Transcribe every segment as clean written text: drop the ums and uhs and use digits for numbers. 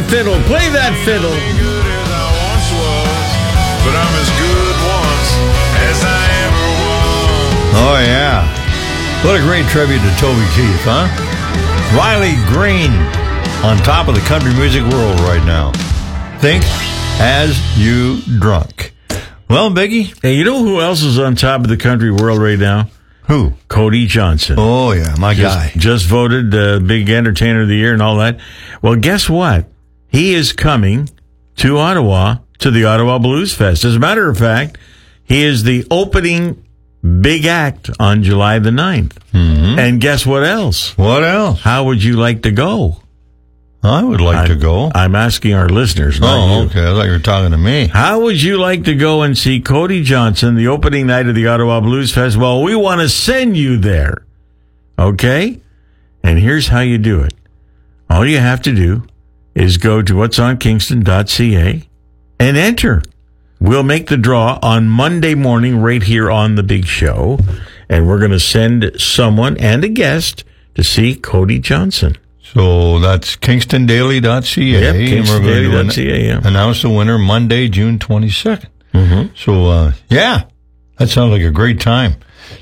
fiddle. Play that fiddle. Good as I once was, but I'm as good once as I ever was. Oh, yeah. What a great tribute to Toby Keith, huh? Riley Green on top of the country music world right now. Think as you drunk. Well, Biggie? Hey, you know who else is on top of the country world right now? Who? Cody Johnson. Oh, yeah, my guy. Just voted Big Entertainer of the Year and all that. Well, guess what? He is coming to Ottawa, to the Ottawa Blues Fest. As a matter of fact, he is the opening big act on July the 9th. Mm-hmm. And guess what else? What else? How would you like to go? I would like to go. I'm asking our listeners. Oh, okay. I thought you were talking to me. How would you like to go and see Cody Johnson, the opening night of the Ottawa Blues Fest? Well, we want to send you there. Okay? And here's how you do it. All you have to do is go to whatsonkingston.ca and enter. We'll make the draw on Monday morning right here on The Big Show. And we're going to send someone and a guest to see Cody Johnson. So that's kingstondaily.ca. Yep, kingstondaily.ca, yeah. Announce the winner Monday, June 22nd. Mm-hmm. So, yeah, that sounds like a great time.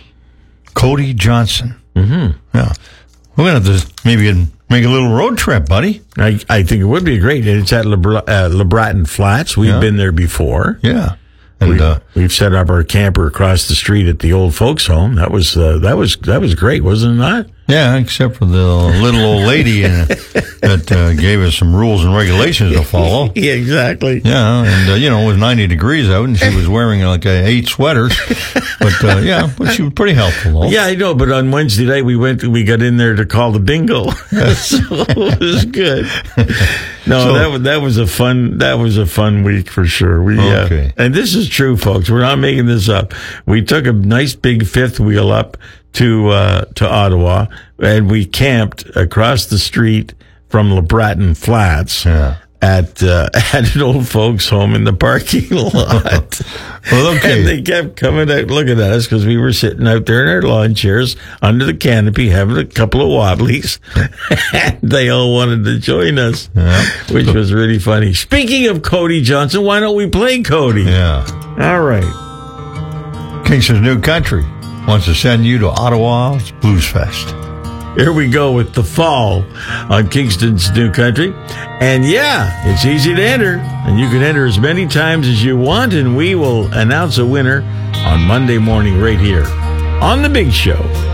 Cody Johnson. Mm-hmm. Yeah. We're going to have to maybe make a little road trip, buddy. I think it would be great. It's at Le Breton Flats. We've been there before. Yeah. And we've set up our camper across the street at the old folks' home. That was great, wasn't it not? Yeah, except for the little old lady that gave us some rules and regulations to follow. Yeah, exactly. Yeah, and it was 90 degrees out, and she was wearing like 8 sweaters. But but she was pretty helpful, though. Yeah, I know. But on Wednesday night we got in there to call the bingo, so it was good. No, that was a fun week for sure. Okay. And this is true, folks. We're not making this up. We took a nice big fifth wheel up to Ottawa, and we camped across the street from Le Breton Flats at an old folks' home in the parking lot. Well, okay. And they kept coming out looking at us because we were sitting out there in our lawn chairs under the canopy having a couple of wobblies, and they all wanted to join us, which was really funny. Speaking of Cody Johnson, why don't we play Cody? Yeah. All right. Kingston's New Country wants to send you to Ottawa's Blues Fest. Here we go with The Fall on Kingston's New Country. And yeah, it's easy to enter. And you can enter as many times as you want, and we will announce a winner on Monday morning right here on The Big Show.